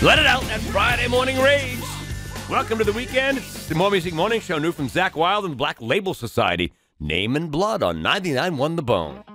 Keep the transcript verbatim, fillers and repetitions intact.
Let it out, that Friday morning rage. Welcome to the weekend. It's the More Music Morning Show, new from Zach Wild and the Black Label Society. Name and Blood on ninety-nine point one The Bone.